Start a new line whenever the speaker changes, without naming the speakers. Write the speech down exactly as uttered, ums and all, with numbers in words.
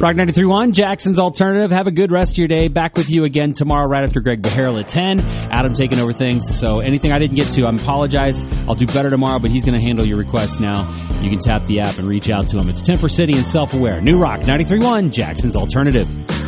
Rock ninety-three point one, Jackson's Alternative. Have a good rest of your day. Back with you again tomorrow right after Greg Beharrell at ten. Adam taking over things. So anything I didn't get to, I apologize. I'll do better tomorrow, but he's going to handle your requests now. You can tap the app and reach out to him. It's Temper City and Self-Aware. New Rock ninety-three point one, Jackson's Alternative.